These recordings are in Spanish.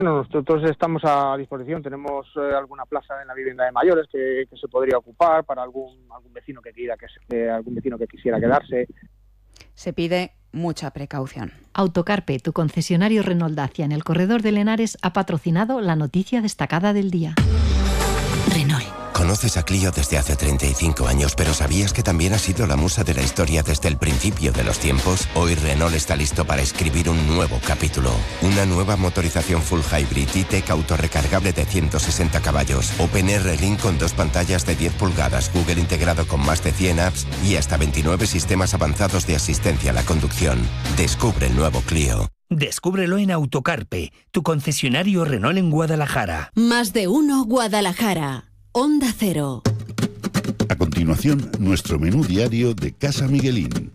Bueno, nosotros estamos a disposición, tenemos alguna plaza en la vivienda de mayores que se podría ocupar para algún vecino que quiera algún vecino que quisiera quedarse. Se pide mucha precaución. Autocarpe, tu concesionario Renault Dacia en el corredor de Lenares, ha patrocinado la noticia destacada del día. Renault. Conoces a Clio desde hace 35 años, pero ¿sabías que también ha sido la musa de la historia desde el principio de los tiempos? Hoy Renault está listo para escribir un nuevo capítulo. Una nueva motorización full hybrid E-Tech autorrecargable de 160 caballos. OpenR Link con 2 pantallas de 10 pulgadas, Google integrado con más de 100 apps y hasta 29 sistemas avanzados de asistencia a la conducción. Descubre el nuevo Clio. Descúbrelo en Autocarpe, tu concesionario Renault en Guadalajara. Más de uno Guadalajara. Onda Cero. A continuación, nuestro menú diario de Casa Miguelín.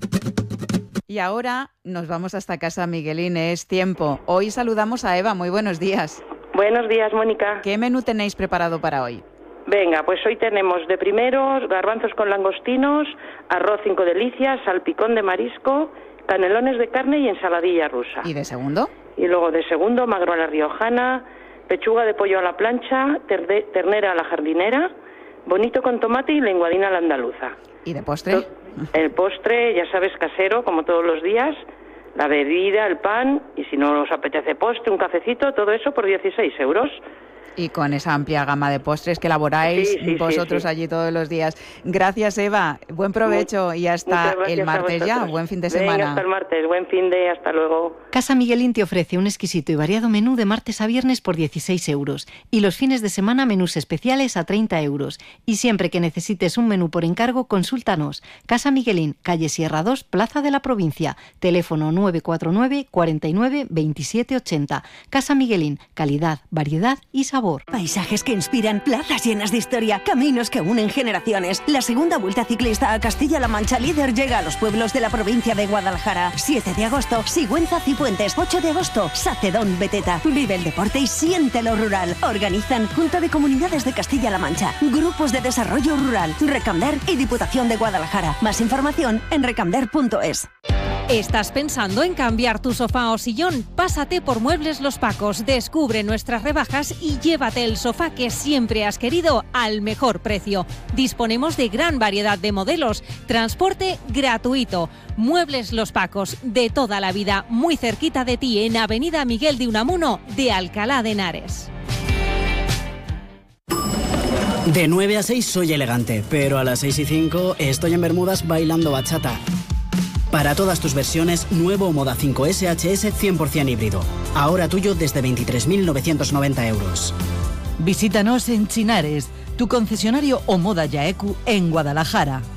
Y ahora nos vamos hasta Casa Miguelín, es tiempo. Hoy saludamos a Eva, muy buenos días. Buenos días, Mónica. ¿Qué menú tenéis preparado para hoy? Venga, pues hoy tenemos de primeros garbanzos con langostinos, arroz 5 delicias, salpicón de marisco, canelones de carne y ensaladilla rusa. ¿Y de segundo? Y luego de segundo, magro a la riojana, pechuga de pollo a la plancha, ternera a la jardinera, bonito con tomate y lenguadina a la andaluza. ¿Y de postre? El postre, ya sabes, casero, como todos los días, la bebida, el pan, y si no os apetece postre, un cafecito, todo eso por 16 euros. Y con esa amplia gama de postres que elaboráis vosotros allí todos los días. Gracias, Eva. Buen provecho y hasta el martes ya. Buen fin de semana. Venga, hasta el martes. Buen fin de, hasta luego. Casa Miguelín te ofrece un exquisito y variado menú de martes a viernes por 16 euros y los fines de semana menús especiales a 30 euros. Y siempre que necesites un menú por encargo, consúltanos. Casa Miguelín, calle Sierra 2, Plaza de la Provincia. Teléfono 949 49 27 80. Casa Miguelín, calidad, variedad y sabor. Paisajes que inspiran, plazas llenas de historia, caminos que unen generaciones. La segunda Vuelta Ciclista a Castilla-La Mancha Líder llega a los pueblos de la provincia de Guadalajara. 7 de agosto, Sigüenza Cifuentes. 8 de agosto, Sacedón Beteta. Vive el deporte y siente lo rural. Organizan Junta de Comunidades de Castilla-La Mancha, Grupos de Desarrollo Rural, Recamder y Diputación de Guadalajara. Más información en recamder.es. ¿Estás pensando en cambiar tu sofá o sillón? Pásate por Muebles Los Pacos, descubre nuestras rebajas y llévate el sofá que siempre has querido al mejor precio. Disponemos de gran variedad de modelos, transporte gratuito. Muebles Los Pacos, de toda la vida, muy cerquita de ti en Avenida Miguel de Unamuno de Alcalá de Henares. De 9 a 6 soy elegante, pero a las 6 y 5 estoy en Bermudas bailando bachata. Para todas tus versiones, nuevo Moda 5 SHS 100% híbrido. Ahora tuyo desde 23.990 euros. Visítanos en Chinares, tu concesionario Omoda Yaeku en Guadalajara.